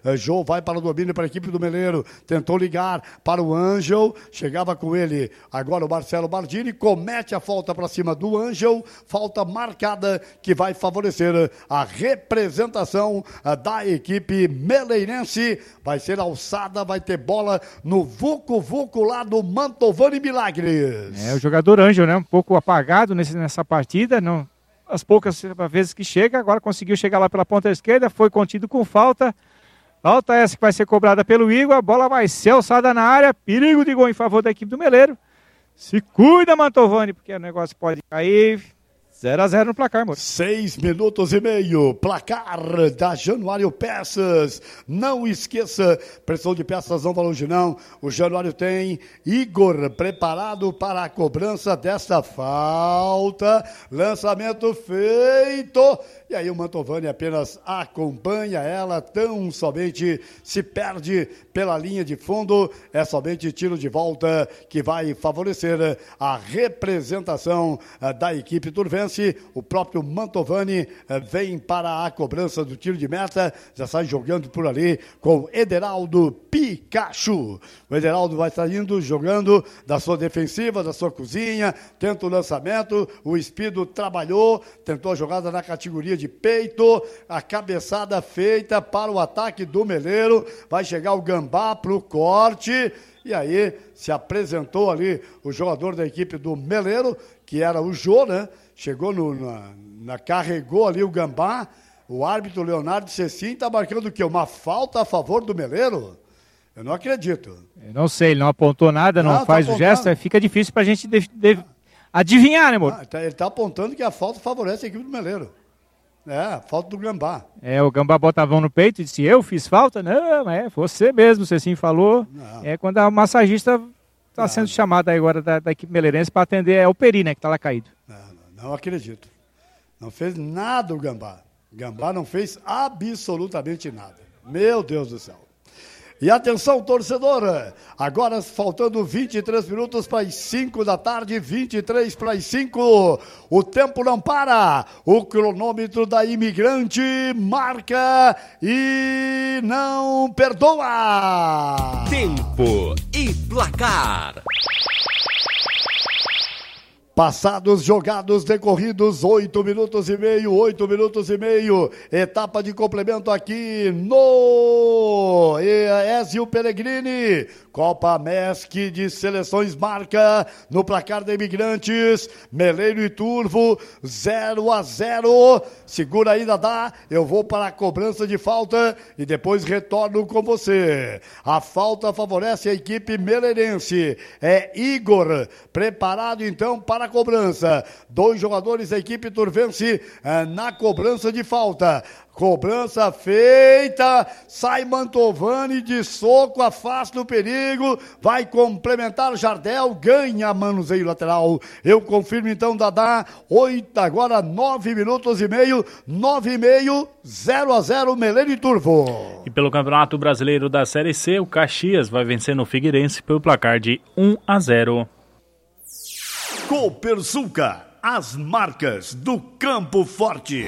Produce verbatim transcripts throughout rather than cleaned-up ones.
Uh, Jô vai para o domínio para a equipe do Meleiro. Tentou ligar para o Ângel. Chegava com ele agora o Marcelo Bardini. Comete a falta para cima do Ângel. Falta marcada que vai favorecer a representação uh, da equipe meleirense. Vai ser alçada, vai ter bola no Vucu-Vucu lá do Mantovani Milagres. É, o jogador Ângel, né? Um pouco apagado nesse, nessa partida. Não, as poucas vezes que chega, agora conseguiu chegar lá pela ponta esquerda. Foi contido com falta. Falta essa que vai ser cobrada pelo Igor. A bola vai ser alçada na área. Perigo de gol em favor da equipe do Meleiro. Se cuida, Mantovani, porque o negócio pode cair. zero a zero no placar, amor. Seis minutos e meio, placar da Januário Peças. Não esqueça, pressão de peças não vai longe não. O Januário tem Igor preparado para a cobrança desta falta. Lançamento feito. E aí o Mantovani apenas acompanha ela, tão somente se perde pela linha de fundo. É somente tiro de volta que vai favorecer a representação da equipe turvense. O próprio Mantovani vem para a cobrança do tiro de meta. Já sai jogando por ali com Ederaldo Pikachu. O Ederaldo vai saindo, jogando da sua defensiva, da sua cozinha. Tenta o lançamento. O Espido trabalhou, tentou a jogada na categoria de peito, a cabeçada feita para o ataque do Meleiro, vai chegar o Gambá para o corte, e aí se apresentou ali o jogador da equipe do Meleiro, que era o Jô, né? Chegou no, na, na, carregou ali o Gambá, o árbitro Leonardo Cecim está marcando o quê? Uma falta a favor do Meleiro? Eu não acredito. Eu não sei, ele não apontou nada, não, não faz tá o gesto, fica difícil para a gente de, de, adivinhar, né, amor? Ah, ele está apontando que a falta favorece a equipe do Meleiro. É, falta do Gambá. É, o Gambá bota a mão no peito e disse, eu fiz falta? Não, é você mesmo, você sim falou. Não. É quando a massagista está sendo chamada agora da, da equipe meleirense para atender, é o Peri, né, que está lá caído. Não, não, não acredito. Não fez nada o Gambá. O Gambá não fez absolutamente nada. Meu Deus do céu. E atenção, torcedor, agora faltando vinte e três minutos para as cinco da tarde, vinte e três para as cinco, o tempo não para, o cronômetro da Imigrante marca e não perdoa. Tempo e placar. Passados, jogados, decorridos, oito minutos e meio, oito minutos e meio, etapa de complemento aqui no Ezio Pellegrini, Copa Mesc de Seleções marca no placar da Imigrantes, Meleiro e Turvo, zero a zero, segura ainda dá, eu vou para a cobrança de falta e depois retorno com você. A falta favorece a equipe meleirense, é Igor, preparado então para a cobrança, dois jogadores da equipe turvense eh, na cobrança de falta, cobrança feita, sai Mantovani de soco, afasta o perigo, vai complementar o Jardel, ganha manuseio lateral, eu confirmo então Dadá, oito, agora nove minutos e meio, nove e meio, zero a zero Meleiro e Turvo. E pelo Campeonato Brasileiro da Série C, o Caxias vai vencer no Figueirense pelo placar de um a zero. Copersuca, as marcas do Campo Forte.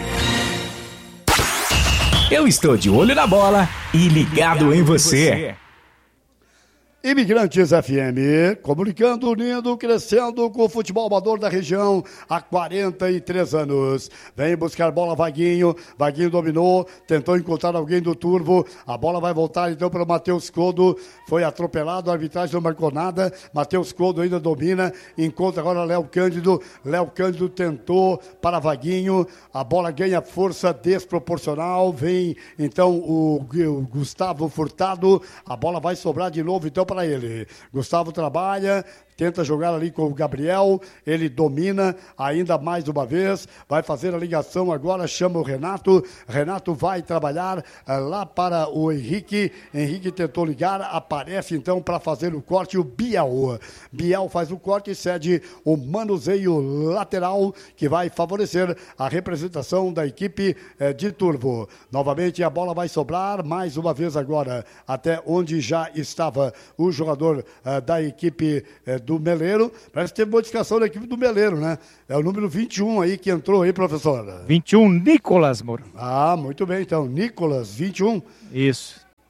Eu estou de olho na bola e ligado em você. Imigrantes F M, comunicando, unindo, crescendo com o futebol amador da região há quarenta e três anos. Vem buscar bola Vaguinho, Vaguinho dominou, tentou encontrar alguém do Turvo, a bola vai voltar então para o Matheus Codo, foi atropelado, a arbitragem não marcou nada, Matheus Codo ainda domina, encontra agora Léo Cândido, Léo Cândido tentou para Vaguinho, a bola ganha força desproporcional, vem então o, o Gustavo Furtado, a bola vai sobrar de novo então para para ele. Gustavo trabalha, tenta jogar ali com o Gabriel, ele domina ainda mais uma vez, vai fazer a ligação agora, chama o Renato, Renato vai trabalhar uh, lá para o Henrique, Henrique tentou ligar, aparece então para fazer o corte o Biel, Biel faz o corte e cede o manuseio lateral que vai favorecer a representação da equipe uh, de Turvo. Novamente a bola vai sobrar, mais uma vez agora, até onde já estava o jogador uh, da equipe uh, do Meleiro. Parece que teve modificação da equipe do Meleiro, né? É o número vinte e um aí que entrou aí, professora. vinte e um, Nicolas, Moro. Ah, muito bem, então. Nicolas, vinte e um. Isso.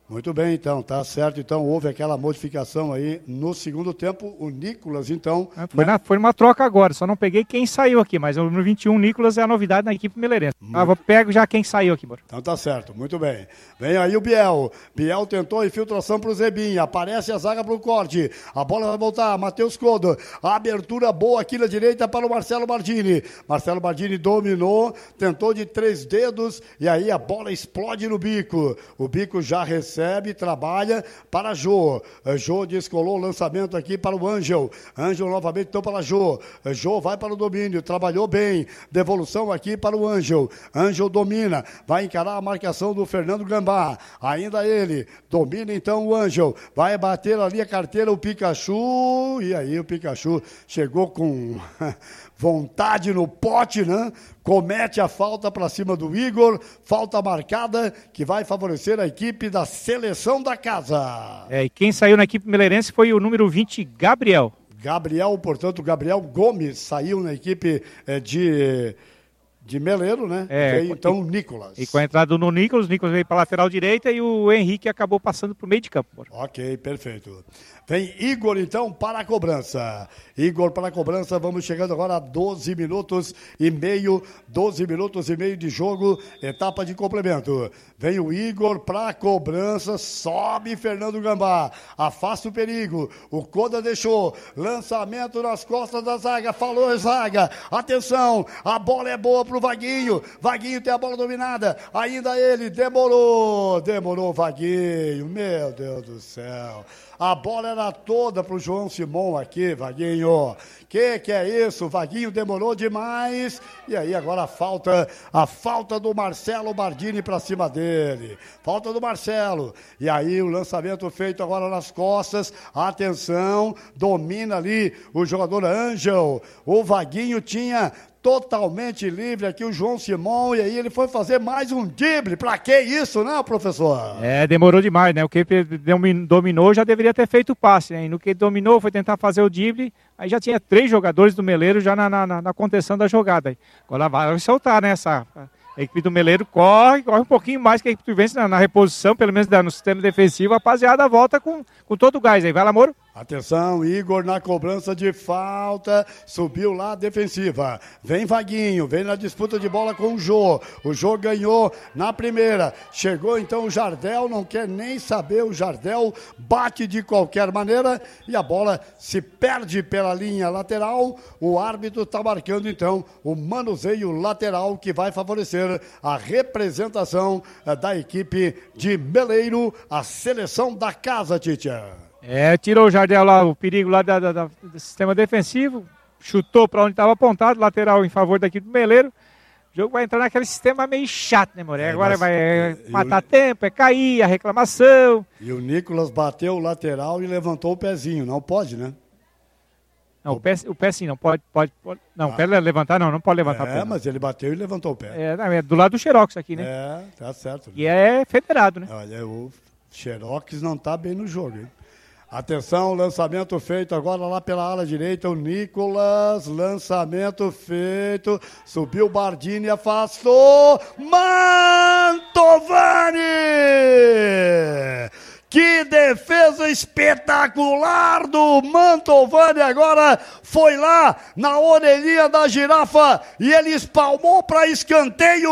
Muito bem, então, tá certo. Então, houve aquela modificação aí no segundo tempo. O Nicolas, então... Foi, na, foi uma troca agora, só não peguei quem saiu aqui, mas o número vinte e um, Nicolas, é a novidade na equipe meleirense. Muito... Ah, vou pego já quem saiu aqui, mano. Então tá certo, muito bem. Vem aí o Biel. Biel tentou a infiltração pro Zebinha. Aparece a zaga pro corte. A bola vai voltar. Matheus Codo. A abertura boa aqui na direita para o Marcelo Bardini. Marcelo Bardini dominou, tentou de três dedos e aí a bola explode no bico. O bico já recebe. Recebe, trabalha para Jô. Jô descolou o lançamento aqui para o Ângel. Ângel novamente então para Jô. Jô vai para o domínio, trabalhou bem. Devolução aqui para o Ângel. Ângel domina, vai encarar a marcação do Fernando Gambá. Ainda ele, domina então o Ângel. Vai bater ali a carteira o Pikachu. E aí o Pikachu chegou com vontade no pote, né? Comete a falta para cima do Igor, falta marcada que vai favorecer a equipe da seleção da casa. É, e quem saiu na equipe meleirense foi o número vinte, Gabriel. Gabriel, portanto, Gabriel Gomes saiu na equipe é, de, de Meleiro, né? É, veio, então, o Nicolas. E com a entrada do Nicolas, o Nicolas veio para a lateral direita e o Henrique acabou passando para o meio de campo. Bora. Ok, perfeito. Vem Igor, então, para a cobrança. Igor para a cobrança, vamos chegando agora a doze minutos e meio, doze minutos e meio de jogo, etapa de complemento. Vem o Igor para a cobrança, sobe Fernando Gambá, afasta o perigo, o Coda deixou, lançamento nas costas da zaga, falou a zaga, atenção, a bola é boa pro Vaguinho, Vaguinho tem a bola dominada, ainda ele, demorou, demorou o Vaguinho, meu Deus do céu. A bola era toda pro João Simão aqui, Vaguinho. Que que é isso? Vaguinho demorou demais. E aí agora a falta, a falta do Marcelo Bardini pra cima dele. Falta do Marcelo. E aí o lançamento feito agora nas costas. Atenção, domina ali o jogador Ângel. O Vaguinho tinha totalmente livre aqui o João Simão, e aí ele foi fazer mais um drible. Pra que isso, né, professor? É, demorou demais, né? O que dominou já deveria ter feito o passe, né? E no que dominou foi tentar fazer o drible, aí já tinha três jogadores do Meleiro já na, na, na contenção da jogada. Agora vai soltar, né? Essa, a equipe do Meleiro corre, corre um pouquinho mais que a equipe do Turvense na, na reposição, pelo menos no sistema defensivo. A rapaziada volta com, com todo o gás aí. Vai lá, Moro. Atenção, Igor na cobrança de falta, subiu lá a defensiva, vem Vaguinho, vem na disputa de bola com o Jô, o Jô ganhou na primeira, chegou então o Jardel, não quer nem saber, o Jardel bate de qualquer maneira e a bola se perde pela linha lateral, o árbitro está marcando então o manuseio lateral que vai favorecer a representação da equipe de Meleiro, a seleção da casa, Titia. É, tirou o Jardel lá, o perigo lá da, da, da, do sistema defensivo, chutou para onde estava apontado, lateral em favor da equipe do Meleiro. O jogo vai entrar naquele sistema meio chato, né, Moré? É, Agora vai é, matar o... tempo, é cair, a reclamação. E o Nicolas bateu o lateral e levantou o pezinho, não pode, né? Não, o pé, o pé sim, não pode, pode, pode não, ah. o pé levantar não, não pode levantar é, o pé. É, mas ele bateu e levantou o pé. É, não, é do lado do Xerox aqui, né? É, tá certo. E é federado, né? Olha, o Xerox não tá bem no jogo, hein? Atenção, lançamento feito agora lá pela ala direita, o Nicolas, lançamento feito, subiu o Bardini, afastou, Mantovani! Que defesa espetacular do Mantovani, agora foi lá na orelhinha da girafa e ele espalmou para escanteio.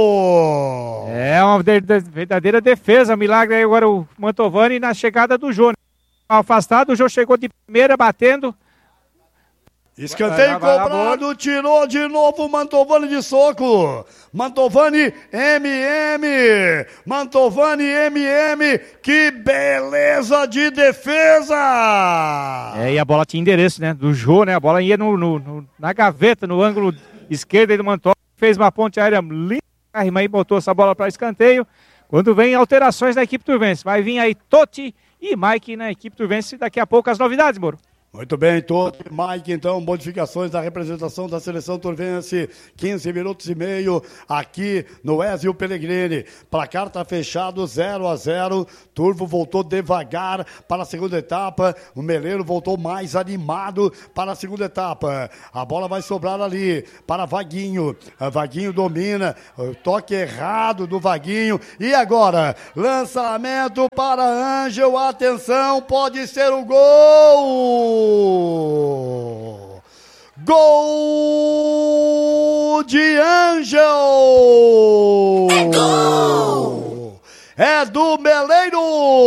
É uma verdadeira defesa, milagre aí agora o Mantovani na chegada do Jô. Afastado, o Jô chegou de primeira batendo. Escanteio cobrado, tirou de novo o Mantovani de soco. Mantovani M M. Mantovani M M. Que beleza de defesa! É, e a bola tinha endereço, né? Do Jô, né? A bola ia no, no, no, na gaveta, no ângulo esquerdo aí do Mantovani. Fez uma ponte aérea linda. A Rima aí botou essa bola para escanteio. Quando vem alterações na equipe turvense, vai vir aí Totti e Mike na equipe turvense. Daqui a pouco as novidades, Moro. Muito bem, todo Mike, então, modificações da representação da seleção turvense, quinze minutos e meio aqui no Ezio Pellegrini. Placar está fechado, zero a zero. Turvo voltou devagar para a segunda etapa. O Meleiro voltou mais animado para a segunda etapa. A bola vai sobrar ali para Vaguinho. A Vaguinho domina, o toque errado do Vaguinho. E agora, lançamento para Ângel. Atenção, pode ser o gol! Gol de Ângel! É gol! É do Meleiro!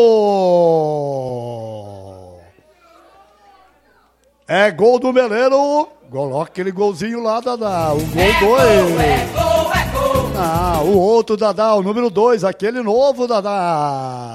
É gol do Meleiro! Coloca aquele golzinho lá, Dadá. O gol dois. É gol, é gol, é gol! Ah, o outro Dadá, o número dois, aquele novo Dadá.